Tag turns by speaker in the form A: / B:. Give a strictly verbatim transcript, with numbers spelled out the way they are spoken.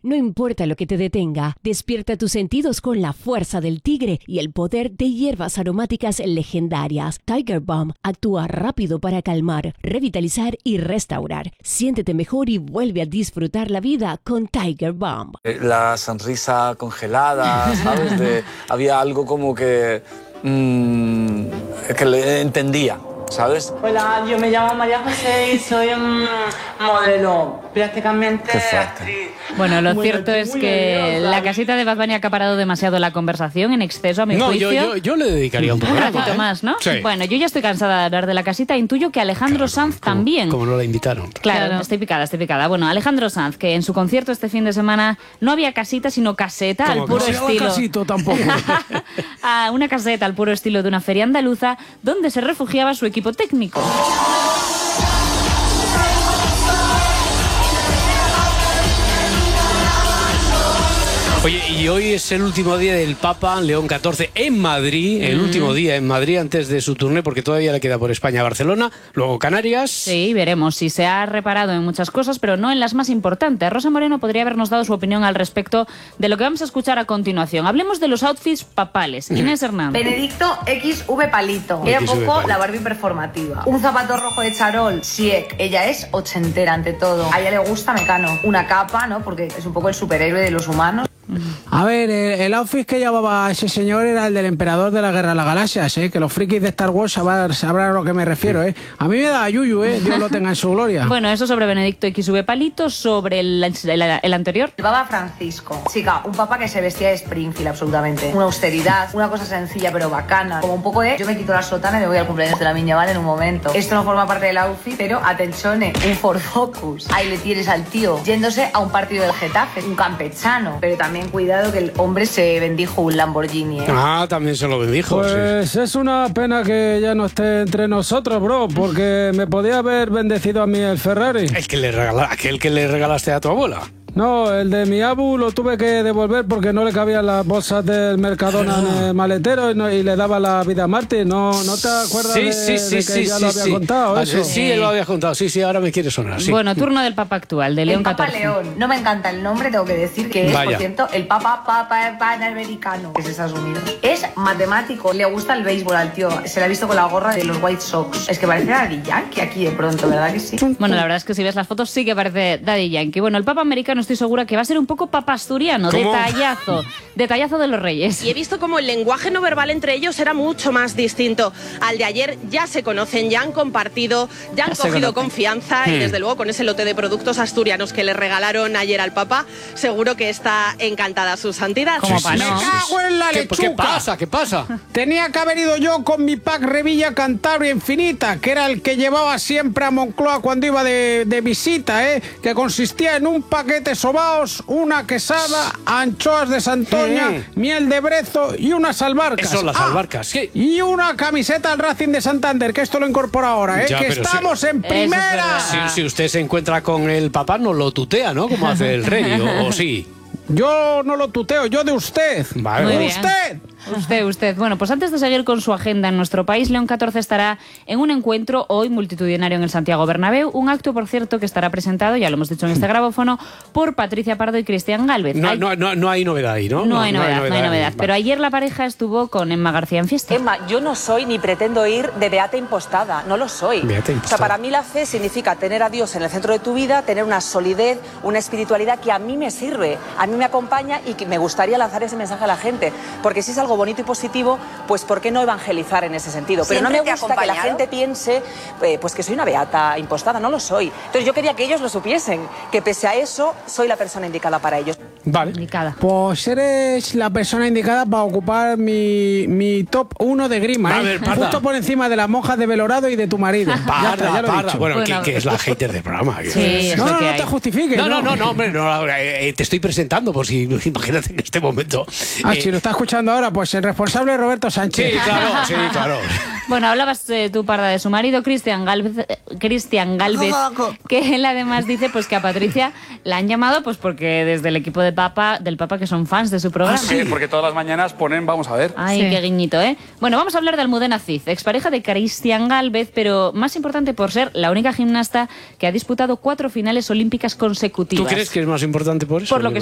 A: No importa lo que te detenga, despierta tus sentidos con la fuerza del tigre y el poder de hierbas aromáticas legendarias. Tiger Balm actúa rápido para calmar, revitalizar y restaurar. Siéntete mejor y vuelve a disfrutar la vida con Tiger Balm.
B: La sonrisa congelada, ¿sabes? De, había algo como que, mmm, que le entendía, ¿sabes?
C: Hola, yo me llamo María José y soy um, modelo, prácticamente actriz.
D: Bueno, lo muy cierto es que la casita de Bad Bunny ha acaparado demasiado la conversación, en exceso, a mi
E: no,
D: juicio.
E: Yo, yo, yo le dedicaría un programa.
D: Un ratito
E: ¿eh?
D: más, ¿no?
E: Sí.
D: Bueno, yo ya estoy cansada de hablar de la casita. Intuyo que Alejandro
E: claro,
D: Sanz
E: como,
D: también.
E: Como no la invitaron.
D: Claro, claro, estoy picada, estoy picada. Bueno, Alejandro Sanz, que en su concierto este fin de semana no había casita, sino caseta al puro
E: que
D: estilo.
E: No casito tampoco.
D: A una caseta al puro estilo de una feria andaluza, donde se refugiaba su equipo técnico.
E: Oye, y hoy es el último día del Papa León catorce en Madrid, el mm. último día en Madrid antes de su turné, porque todavía le queda por España, Barcelona, luego Canarias.
D: Sí, veremos si se ha reparado en muchas cosas, pero no en las más importantes. Rosa Moreno podría habernos dado su opinión al respecto de lo que vamos a escuchar a continuación. Hablemos de los outfits papales. Inés Hernández.
F: Benedicto equis ve Palito. Era un poco la Barbie performativa. Un zapato rojo de charol, Siek. Ella es ochentera ante todo. A ella le gusta Mecano. Una capa, ¿no? Porque es un poco el superhéroe de los humanos.
G: A ver, el, el outfit que llevaba ese señor era el del emperador de la Guerra de las Galaxias, ¿eh? Que los frikis de Star Wars sabrán, sabrán a lo que me refiero, ¿eh? A mí me da yuyu, ¿eh? Dios lo tenga en su gloria.
D: Bueno, eso sobre Benedicto equis ve Palito. Sobre el, el, el anterior.
F: El Papa Francisco. Chica, un papa que se vestía de Springfield absolutamente. Una austeridad, una cosa sencilla pero bacana. Como un poco de, yo me quito la sotana y me voy al cumpleaños de la niña, ¿vale? En un momento. Esto no forma parte del outfit, pero atenzione, un Ford Focus. Ahí le tienes al tío yéndose a un partido del Getafe, un campechano. Pero también cuidado que el hombre se bendijo un Lamborghini, ¿eh?
E: Ah, también se lo bendijo.
G: Pues sí. Es una pena que ya no esté entre nosotros, bro, porque me podía haber bendecido a mí el Ferrari.
E: El que le regala, aquel que le regalaste a tu abuela.
G: No, el de mi abu lo tuve que devolver porque no le cabían las bolsas del Mercadona en el maletero y, no, y le daba la vida a Martín. ¿No, no te acuerdas
E: sí,
G: de,
E: sí, sí,
G: de que
E: sí,
G: ya
E: sí,
G: lo había
E: sí.
G: contado?
E: Ah,
G: eso?
E: Sí, él lo había contado. Sí, sí, ahora me quiere sonar. Sí.
D: Bueno, turno del Papa actual, de León
F: el Papa
D: catorce.
F: León. No me encanta el nombre, tengo que decir que es,
E: Vaya.
F: por cierto, el Papa Papa Panamericano, que es Estados Unidos. Es matemático, le gusta el béisbol al tío. Se le ha visto con la gorra de los White Sox. Es que parece Daddy Yankee aquí de pronto, ¿verdad que sí?
D: Bueno, la verdad es que si ves las fotos sí que parece Daddy Yankee. Bueno, el Papa americano estoy segura que va a ser un poco papasturiano,
E: ¿Cómo?
D: detallazo, detallazo de los Reyes.
H: Y he visto como el lenguaje no verbal entre ellos era mucho más distinto al de ayer. Ya se conocen, ya han compartido, ya han
D: Ya se
H: cogido
D: conocen.
H: confianza
E: Hmm.
H: y desde luego con ese lote de productos asturianos que le regalaron ayer al Papa, seguro que está encantada su santidad.
D: Como
E: Sí,
D: pa'
E: sí,
D: no.
E: sí,
G: ¡Me
E: sí.
G: cago en la
E: ¿Qué,
G: lechuga!
E: ¿Qué pasa? ¿Qué pasa?
G: Tenía que haber ido yo con mi pack Revilla Cantabria Infinita, que era el que llevaba siempre a Moncloa cuando iba de, de visita, ¿eh? Que consistía en un paquete sobaos, una quesada, anchoas de Santoña,
E: Mm.
G: miel de brezo y unas albarcas.
E: Eso, las
G: Ah,
E: albarcas, sí.
G: Y una camiseta al Racing de Santander, que esto lo incorpora ahora, ¿eh?
E: Ya,
G: Que
E: pero
G: estamos
E: sí.
G: en
D: Eso es
G: primera.
D: verdad.
E: Si, si usted se encuentra con el papá, no lo tutea, ¿no? Como hace el rey, o, o sí.
G: Yo no lo tuteo, yo de usted.
E: Vale,
D: Muy
E: vale.
D: bien.
G: ¡Usted!
D: Usted, usted. Bueno, pues antes de seguir con su agenda en nuestro país, León catorce estará en un encuentro hoy multitudinario en el Santiago Bernabéu, un acto, por cierto, que estará presentado, ya lo hemos dicho en este grabófono, por Patricia Pardo y Cristian Gálvez.
E: No,
D: Hay-
E: no, no, no hay novedad ahí, ¿no?
D: no hay novedad, no hay novedad.
E: Vale.
D: Pero ayer la pareja estuvo con Emma García en fiesta.
I: Emma, yo no soy ni pretendo ir de beata impostada, no lo soy.
E: Beata
I: O
E: impostada.
I: sea, para mí la fe significa tener a Dios en el centro de tu vida, tener una solidez, una espiritualidad que a mí me sirve, a mí me acompaña y que me gustaría lanzar ese mensaje a la gente. Porque si es algo bonito y positivo, pues ¿por qué no evangelizar en ese sentido? Pero no me
F: ¿Siempre te ha
I: gusta que la
F: acompañado?
I: gente piense eh, pues que soy una beata impostada, no lo soy. Entonces yo quería que ellos lo supiesen, que pese a eso soy la persona indicada para ellos.
E: Vale.
D: Indicada.
G: Pues eres la persona indicada para ocupar mi, mi top uno de grima,
E: A
G: ¿eh?
E: ver, Parda.
G: Justo por encima de las monjas de Belorado y de tu marido. Ya
E: Parda,
G: está, ya lo he
E: parda.
G: dicho.
E: Bueno,
D: Bueno,
E: que, que es la hater del programa. que-
D: Sí, es
G: No,
D: lo
G: no,
D: que
G: no
D: hay.
G: te justifiques.
E: No, no, no, no, hombre, no, eh, eh, te estoy presentando por si imagínate en este momento.
G: Ah,
E: eh,
G: si lo está escuchando ahora, pues el responsable es Roberto Sánchez.
E: Sí, claro, sí, claro.
D: Bueno, hablabas eh, tú, Parda, de su marido, Cristian Gálvez, eh, Cristian Gálvez, que él además dice pues que a Patricia la han llamado pues porque desde el equipo de Papa, del Papa que son fans de su programa.
B: Sí, porque todas las mañanas ponen, vamos a ver.
D: Ay,
J: Sí.
D: qué guiñito, ¿eh? Bueno, vamos a hablar de Almudena Cid, expareja de Cristian Gálvez, pero más importante por ser la única gimnasta que ha disputado cuatro finales olímpicas consecutivas.
E: ¿Tú crees que es más importante por eso?
D: Por lo que